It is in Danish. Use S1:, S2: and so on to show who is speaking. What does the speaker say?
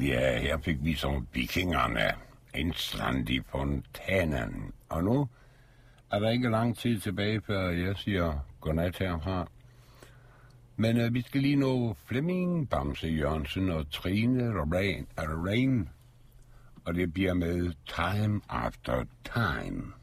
S1: Ja, her fik vi som vikingerne en strand i fontanen. Og nu er der ikke lang tid tilbage, før jeg siger godnat herfra. Men vi skal lige nå Flemming, Bamse Jørgensen og Trine Rain. Og det bliver med Time After Time.